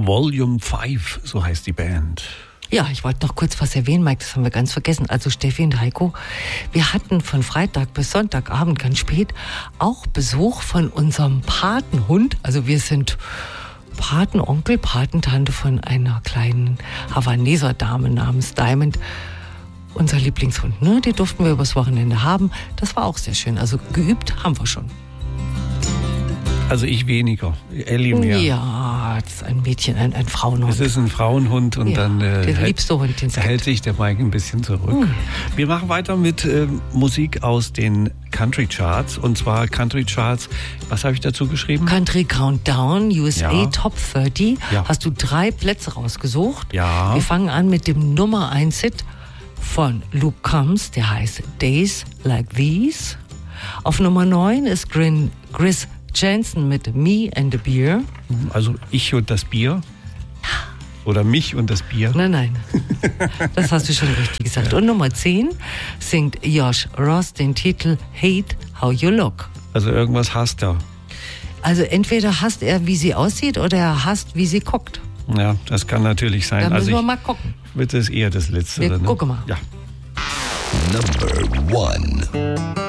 Volume 5, so heißt die Band. Ja, ich wollte noch kurz was erwähnen, Mike, das haben wir ganz vergessen. Also Steffi und Heiko, wir hatten von Freitag bis Sonntagabend ganz spät auch Besuch von unserem Patenhund. Also wir sind Patenonkel, Patentante von einer kleinen Havaneser Dame namens Diamond. Unser Lieblingshund, ne? Die durften wir übers Wochenende haben. Das war auch sehr schön. Also geübt haben wir schon. Also ich weniger, Ellie mehr. Ja, das ist ein Mädchen, ein Frauenhund. Es ist ein Frauenhund und dann der liebste Hund, den es hält gibt. sich der Mike ein bisschen zurück. Wir machen weiter mit Musik aus den Country Charts. Und zwar Country Charts, was habe ich dazu geschrieben? Country Countdown, USA Ja. Top 30. Ja. Hast du 3 Plätze rausgesucht? Ja. Wir fangen an mit dem Nummer 1 Hit von Luke Combs, der heißt Days Like These. Auf Nummer 9 ist Chris Janson mit Me and the Beer. Also ich und das Bier. Oder mich und das Bier. Nein. Das hast du schon richtig gesagt. Und Nummer 10 singt Josh Ross den Titel Hate How You Look. Also irgendwas hasst er. Also entweder hasst er, wie sie aussieht, oder er hasst, wie sie guckt. Ja, das kann natürlich sein. Da müssen Also wir ich mal gucken. würde es eher das Letzte. Wir gucken mal. Ja. Number 1.